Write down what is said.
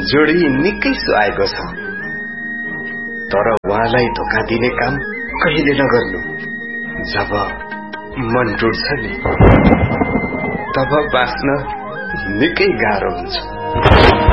जोडी निकै सुहाएको छ, तर उहाँलाई धोका दिने काम कहिले नगर्नु। जब मन टुट्छ नि, तब बाँच्न निकै गाह्रो हुन्छ।